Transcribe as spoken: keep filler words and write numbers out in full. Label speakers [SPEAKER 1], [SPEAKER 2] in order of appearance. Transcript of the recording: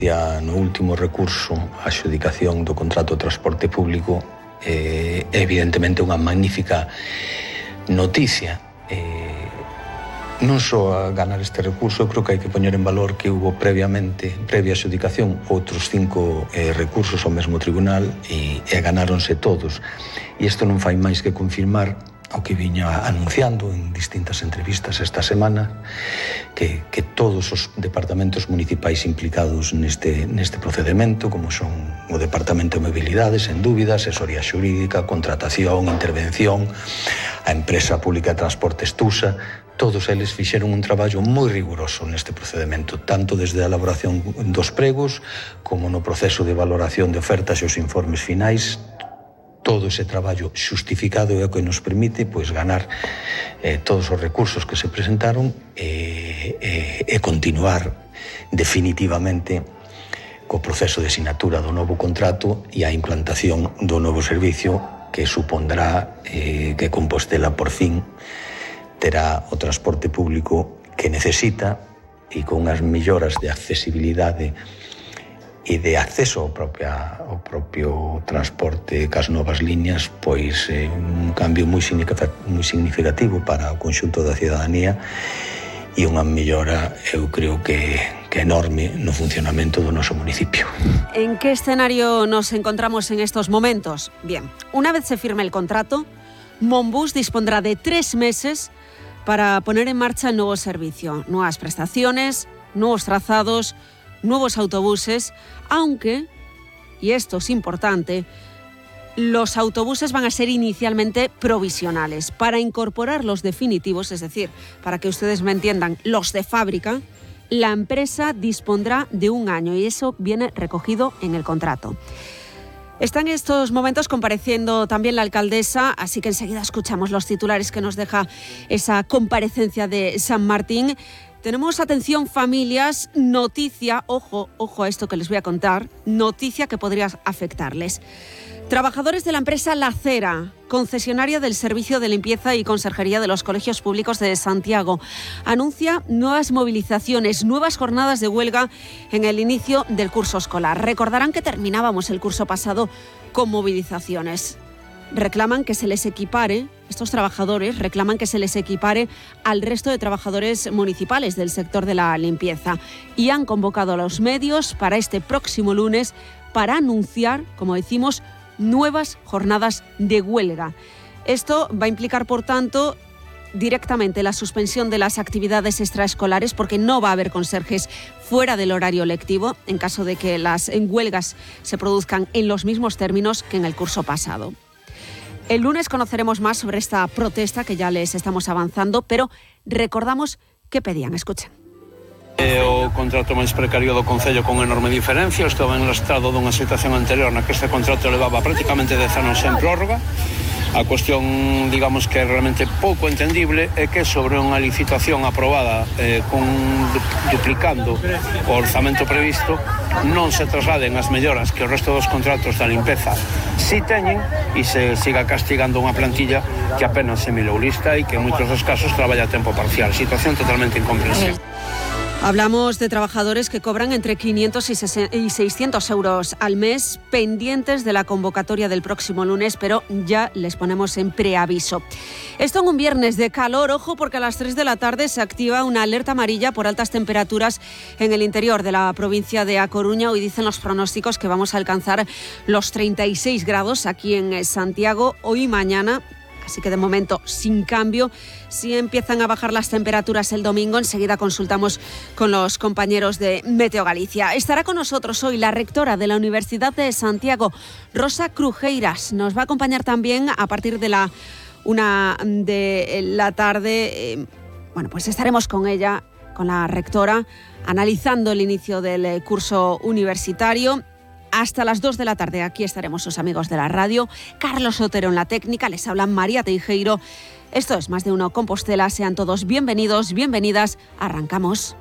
[SPEAKER 1] No último recurso a adxudicación do contrato de transporte público é eh, evidentemente unha magnífica noticia. Eh, non só a ganar este recurso, creo que hai que poñer en valor que hubo previamente, previa adxudicación, outros cinco eh, recursos ao mesmo tribunal e, e ganáronse todos. E isto non fai máis que confirmar o que viña anunciando en distintas entrevistas esta semana, que, que todos os departamentos municipais implicados neste, neste procedimento, como son o Departamento de Mobilidade, sen dúbida, asesoría xurídica, contratación, intervención, a Empresa Pública de Transportes Tusa, todos eles fixeron un traballo moi riguroso neste procedimento, tanto desde a elaboración dos pregos como no proceso de valoración de ofertas e os informes finais. Todo ese traballo xustificado é o que nos permite pois, ganar eh, todos os recursos que se presentaron e, e, e continuar definitivamente co proceso de sinatura do novo contrato e a implantación do novo servicio que supondrá eh, que Compostela por fin terá o transporte público que necesita e con unhas melloras de accesibilidade e de acceso ao, propia, ao propio transporte cas novas liñas, pois é un cambio moi significativo para o conxunto da cidadanía e unha mellora, eu creo que, que enorme no funcionamento do noso municipio.
[SPEAKER 2] ¿En qué escenario nos encontramos en estos momentos? Bien, una vez se firme el contrato, Monbus dispondrá de tres meses para poner en marcha el nuevo servicio, nuevas prestaciones, nuevos trazados, nuevos autobuses, aunque, y esto es importante, los autobuses van a ser inicialmente provisionales. Para incorporar los definitivos, es decir, para que ustedes me entiendan, los de fábrica, la empresa dispondrá de un año y eso viene recogido en el contrato. Está en estos momentos compareciendo también la alcaldesa, así que enseguida escuchamos los titulares que nos deja esa comparecencia de San Martín. Tenemos, atención familias, noticia, ojo, ojo a esto que les voy a contar, noticia que podría afectarles. Trabajadores de la empresa La Cera, concesionaria del servicio de limpieza y conserjería de los colegios públicos de Santiago, anuncia nuevas movilizaciones, nuevas jornadas de huelga en el inicio del curso escolar. Recordarán que terminábamos el curso pasado con movilizaciones. Reclaman que se les equipare, estos trabajadores reclaman que se les equipare al resto de trabajadores municipales del sector de la limpieza y han convocado a los medios para este próximo lunes para anunciar, como decimos, nuevas jornadas de huelga. Esto va a implicar, por tanto, directamente la suspensión de las actividades extraescolares porque no va a haber conserjes fuera del horario lectivo en caso de que las huelgas se produzcan en los mismos términos que en el curso pasado. El lunes conoceremos más sobre esta protesta que ya les estamos avanzando, pero recordamos que pedían. Escuchen.
[SPEAKER 3] O contrato máis precario do Concello con enorme diferencia. Estaba en estado dunha situación anterior na que este contrato levaba prácticamente dez anos en prórroga. A cuestión, digamos, que é realmente pouco entendible é que sobre unha licitación aprobada eh, con duplicando o orzamento previsto non se trasladen as melloras que o resto dos contratos da limpeza si teñen e se siga castigando unha plantilla que apenas se mirou lista e que en moitos dos casos traballa a tempo parcial. Situación totalmente incomprensible.
[SPEAKER 2] Hablamos de trabajadores que cobran entre quinientos y seiscientos euros al mes, pendientes de la convocatoria del próximo lunes, pero ya les ponemos en preaviso. Esto en un viernes de calor, ojo, porque a las tres de la tarde se activa una alerta amarilla por altas temperaturas en el interior de la provincia de A Coruña. Hoy dicen los pronósticos que vamos a alcanzar los treinta y seis grados aquí en Santiago, hoy y mañana. Así que de momento sin cambio. Si empiezan a bajar las temperaturas el domingo, enseguida consultamos con los compañeros de Meteo Galicia. Estará con nosotros hoy la rectora de la Universidad de Santiago, Rosa Crujeiras. Nos va a acompañar también a partir de la una de la tarde. Eh, bueno, pues estaremos con ella, con la rectora, analizando el inicio del curso universitario. Hasta las dos de la tarde aquí estaremos sus amigos de la radio. Carlos Otero en la técnica, les habla María Teijeiro. Esto es Más de Uno Compostela. Sean todos bienvenidos, bienvenidas. Arrancamos.